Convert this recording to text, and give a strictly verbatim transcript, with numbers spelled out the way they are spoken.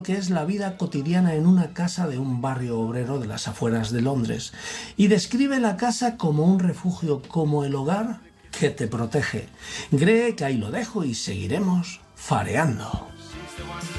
que es la vida cotidiana en una casa de un barrio obrero de las afueras de Londres y describe la casa como un refugio, como el hogar que te protege. Cree que ahí lo dejo y seguiremos fareando.